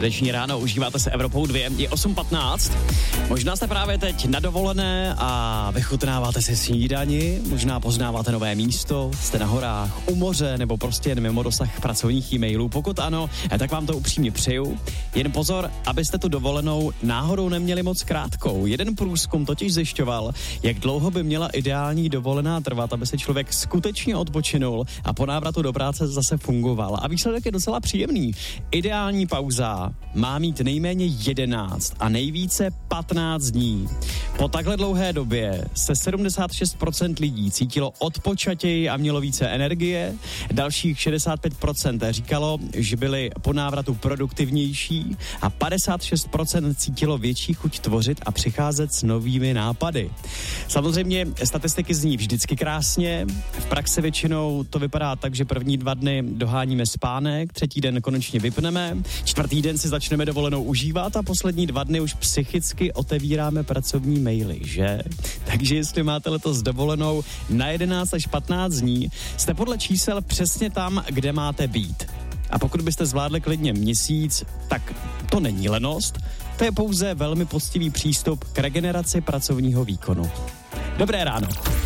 Středeční ráno, užíváte se Evropou 2, je 8:15. Možná jste právě teď na dovolené a vychutnáváte si snídani, možná poznáváte nové místo, jste na horách, u moře nebo prostě jen mimo dosah pracovních e-mailů. Pokud ano, tak vám to upřímně přeju. Jen pozor, abyste tu dovolenou náhodou neměli moc krátkou. Jeden průzkum totiž zjišťoval, jak dlouho by měla ideální dovolená trvat, aby se člověk skutečně odpočinul a po návratu do práce zase fungoval. A výsledek je docela příjemný. Ideální pauza má mít nejméně 11 a nejvíce 15 dní. Po takhle dlouhé době se 76% lidí cítilo odpočatěji a mělo více energie. Dalších 65% říkalo, že byli po návratu produktivnější a 56% cítilo větší chuť tvořit a přicházet s novými nápady. Samozřejmě statistiky zní vždycky krásně. V praxi většinou to vypadá tak, že první 2 dny doháníme spánek, 3. den konečně vypneme, 4. den si začneme dovolenou užívat a poslední 2 dny už psychicky otevíráme pracovní maily, že? Takže jestli máte letos dovolenou na 11 až 15 dní, jste podle čísel přesně tam, kde máte být. A pokud byste zvládli klidně měsíc, tak to není lenost, to je pouze velmi poctivý přístup k regeneraci pracovního výkonu. Dobré ráno.